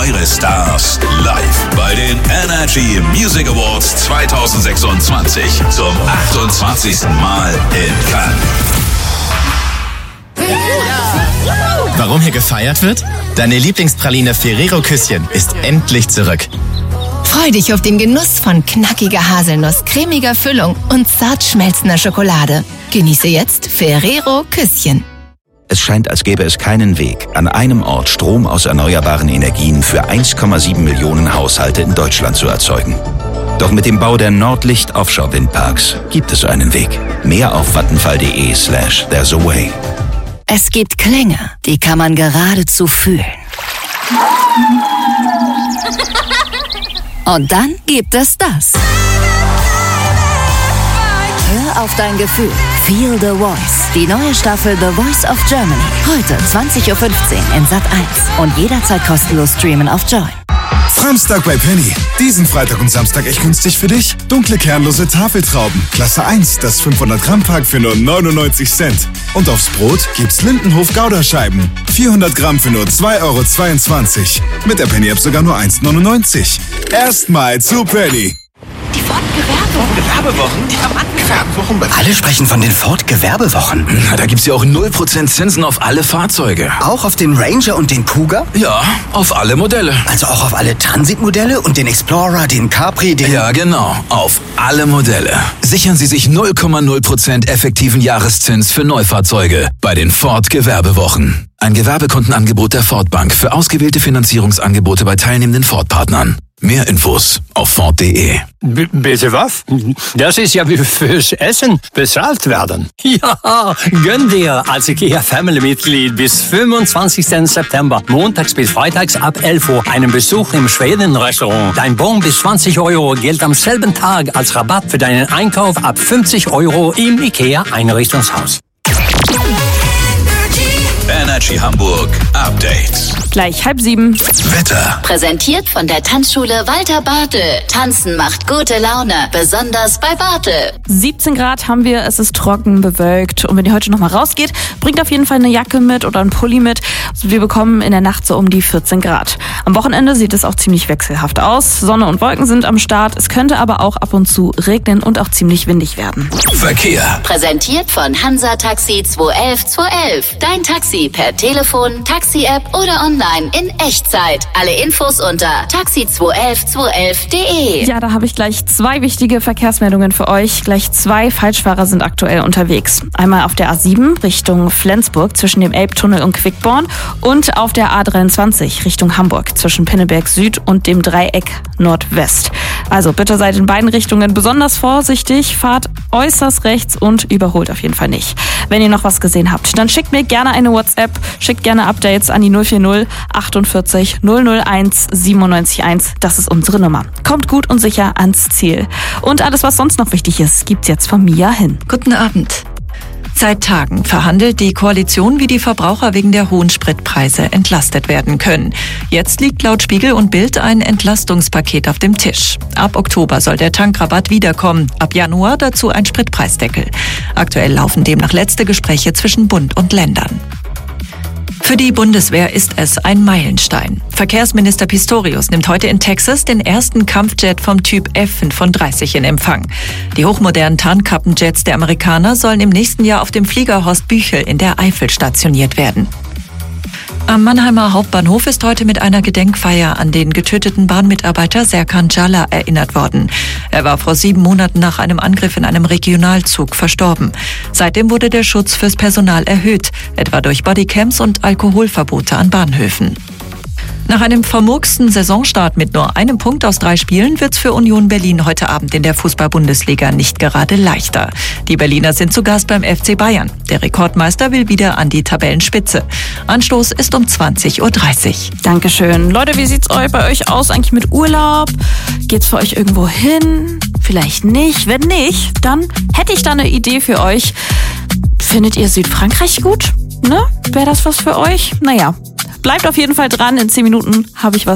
eure Stars live bei den Energy Music Awards 2026 zum 28. Mal in Cannes. Warum hier gefeiert wird? Deine Lieblingspraline Ferrero Küsschen ist endlich zurück. Freu dich auf den Genuss von knackiger Haselnuss, cremiger Füllung und zart schmelzender Schokolade. Genieße jetzt Ferrero Küsschen. Es scheint, als gäbe es keinen Weg, an einem Ort Strom aus erneuerbaren Energien für 1,7 Millionen Haushalte in Deutschland zu erzeugen. Doch mit dem Bau der Nordlicht Offshore Windparks gibt es einen Weg. Mehr auf vattenfall.de/there's a way. Es gibt Klänge, die kann man geradezu fühlen. Und dann gibt es das. Hör auf dein Gefühl. Feel the Voice. Die neue Staffel The Voice of Germany. Heute 20:15 Uhr in Sat.1 und jederzeit kostenlos streamen auf Join. Samstag bei Penny. Diesen Freitag und Samstag echt günstig für dich. Dunkle, kernlose Tafeltrauben. Klasse 1, das 500-Gramm-Pack für nur 99 Cent. Und aufs Brot gibt's Lindenhof-Gouda-Scheiben. 400 Gramm für nur 2,22 €. Mit der Penny-App sogar nur 1,99 €. Erstmal zu Penny. Die Ford-Gewerbewochen? Die Gewerbewochen? Alle sprechen von den Ford-Gewerbewochen. Na, da gibt's ja auch 0% Zinsen auf alle Fahrzeuge. Auch auf den Ranger und den Kuga? Ja, auf alle Modelle. Also auch auf alle Transit-Modelle und den Explorer, den Capri, den... Ja, genau. Auf alle Modelle. Sichern Sie sich 0,0% effektiven Jahreszins für Neufahrzeuge bei den Ford-Gewerbewochen. Ein Gewerbekundenangebot der Ford Bank für ausgewählte Finanzierungsangebote bei teilnehmenden Ford-Partnern. Mehr Infos auf Ford.de. Bitte was? Das ist ja wie fürs Essen bezahlt werden. Ja, gönn dir als IKEA-Family-Mitglied bis 25. September, montags bis freitags ab 11 Uhr, einen Besuch im Schweden-Restaurant. Dein Bon bis 20 € gilt am selben Tag als Rabatt für deinen Einkauf ab 50 € im IKEA-Einrichtungshaus. Energy Hamburg Update. Gleich 6:30. Wetter. Präsentiert von der Tanzschule Walter Bartel. Tanzen macht gute Laune, besonders bei Bartel. 17 Grad haben wir, es ist trocken, bewölkt. Und wenn ihr heute noch mal rausgeht, bringt auf jeden Fall eine Jacke mit oder einen Pulli mit. Wir bekommen in der Nacht so um die 14 Grad. Am Wochenende sieht es auch ziemlich wechselhaft aus. Sonne und Wolken sind am Start. Es könnte aber auch ab und zu regnen und auch ziemlich windig werden. Verkehr. Präsentiert von Hansa Taxi 211 211. Dein Taxi per Telefon, Taxi-App oder online in Echtzeit. Alle Infos unter taxi211211.de. Ja, da habe ich gleich 2 wichtige Verkehrsmeldungen für euch. Gleich 2 Falschfahrer sind aktuell unterwegs. Einmal auf der A7 Richtung Flensburg zwischen dem Elbtunnel und Quickborn und auf der A23 Richtung Hamburg zwischen Pinneberg Süd und dem Dreieck Nordwest. Also bitte seid in beiden Richtungen besonders vorsichtig, fahrt äußerst rechts und überholt auf jeden Fall nicht. Wenn ihr noch was gesehen habt, dann schickt mir gerne eine WhatsApp, schickt gerne Updates an die 040 48 001 971. Das ist unsere Nummer. Kommt gut und sicher ans Ziel. Und alles, was sonst noch wichtig ist, gibt's jetzt von Mia hin. Guten Abend. Seit Tagen verhandelt die Koalition, wie die Verbraucher wegen der hohen Spritpreise entlastet werden können. Jetzt liegt laut Spiegel und Bild ein Entlastungspaket auf dem Tisch. Ab Oktober soll der Tankrabatt wiederkommen, ab Januar dazu ein Spritpreisdeckel. Aktuell laufen demnach letzte Gespräche zwischen Bund und Ländern. Für die Bundeswehr ist es ein Meilenstein. Verkehrsminister Pistorius nimmt heute in Texas den ersten Kampfjet vom Typ F-35 in Empfang. Die hochmodernen Tarnkappenjets der Amerikaner sollen im nächsten Jahr auf dem Flieger Horst Büchel in der Eifel stationiert werden. Am Mannheimer Hauptbahnhof ist heute mit einer Gedenkfeier an den getöteten Bahnmitarbeiter Serkan Calla erinnert worden. Er war vor 7 Monaten nach einem Angriff in einem Regionalzug verstorben. Seitdem wurde der Schutz fürs Personal erhöht, etwa durch Bodycams und Alkoholverbote an Bahnhöfen. Nach einem vermurksten Saisonstart mit nur einem Punkt aus 3 Spielen wird's für Union Berlin heute Abend in der Fußball-Bundesliga nicht gerade leichter. Die Berliner sind zu Gast beim FC Bayern. Der Rekordmeister will wieder an die Tabellenspitze. Anstoß ist um 20:30 Uhr. Dankeschön. Leute, wie sieht's bei euch aus eigentlich mit Urlaub? Geht's für euch irgendwo hin? Vielleicht nicht. Wenn nicht, dann hätte ich da eine Idee für euch. Findet ihr Südfrankreich gut? Ne? Wäre das was für euch? Naja. Bleibt auf jeden Fall dran. In 10 Minuten habe ich was